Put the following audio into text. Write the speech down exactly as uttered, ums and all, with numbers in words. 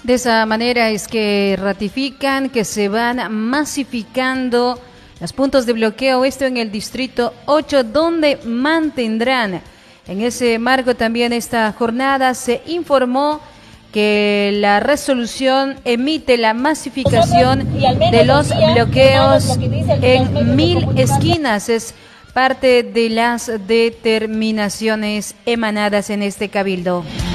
De esa manera es que ratifican que se van masificando los puntos de bloqueo, esto en el distrito ocho, donde mantendrán. En ese marco también esta jornada se informó que la resolución emite la masificación de los bloqueos en mil esquinas. Es parte de las determinaciones emanadas en este cabildo.